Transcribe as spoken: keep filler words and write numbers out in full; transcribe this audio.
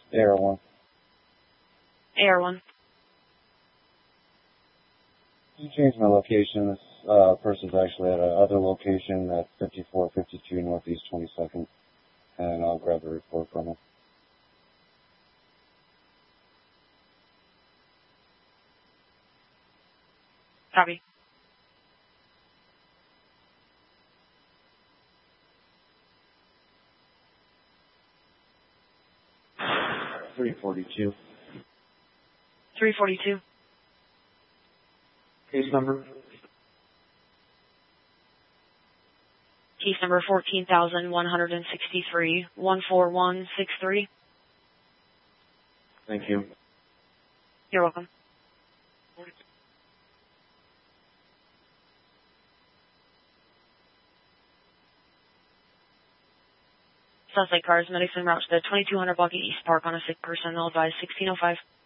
A R one. A R one. You changed my location. This uh, person's actually at another location at fifty-four fifty-two Northeast twenty-second, and I'll grab a report from him. Copy. three forty-two. three forty-two. Case number? Case number fourteen thousand one hundred sixty-three, one four one six three. Thank you. You're welcome. Suspect cars, medics en route to the twenty-two hundred block of East Park on a sick person. I'll advise sixteen oh five.